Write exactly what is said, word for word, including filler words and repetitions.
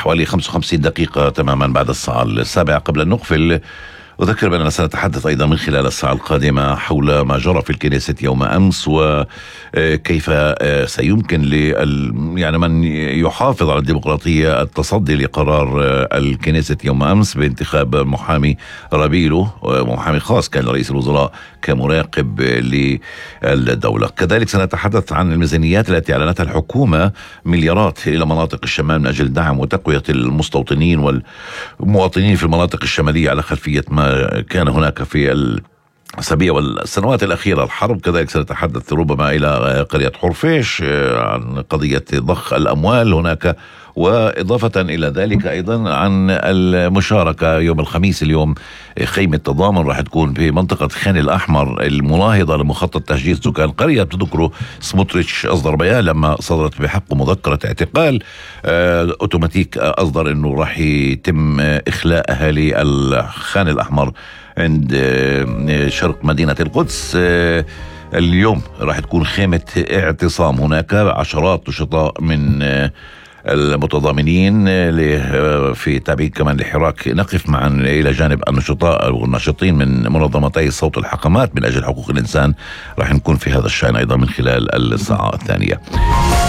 حوالي خمسة وخمسين دقيقة تماما بعد الساعة السابعة. قبل أن نقفل أذكر بأننا سنتحدث أيضا من خلال الساعة القادمة حول ما جرى في الكنيسة يوم أمس، وكيف سيمكن لل يعني من يحافظ على الديمقراطية التصدي لقرار الكنيسة يوم أمس بانتخاب محامي رابيلو، محامي خاص كان رئيس الوزراء كمراقب للدولة. كذلك سنتحدث عن الميزانيات التي أعلنتها الحكومة، مليارات إلى مناطق الشمال من أجل دعم وتقوية المستوطنين والمواطنين في المناطق الشمالية على خلفية ما كان هناك في الأسابيع والسنوات الأخيرة الحرب. كذلك سنتحدث ربما إلى قرية حرفيش عن قضية ضخ الأموال هناك، وإضافة إلى ذلك أيضا عن المشاركة يوم الخميس اليوم خيمة تضامن راح تكون في منطقة خان الأحمر المناهضة لمخطط تهجير سكان قرية تذكروا سموتريتش أصدر بيان لما صدرت بحقه مذكرة اعتقال أوتوماتيك، أصدر أنه راح يتم إخلاء أهالي الخان الأحمر عند شرق مدينة القدس. اليوم راح تكون خيمة اعتصام هناك، عشرات نشطاء من المتضامنين في تابعين كمان لحراك نقف معا إلى جانب النشطاء والناشطين من منظمتي صوت الحكمات من أجل حقوق الإنسان. راح نكون في هذا الشأن أيضا من خلال الساعة الثانية.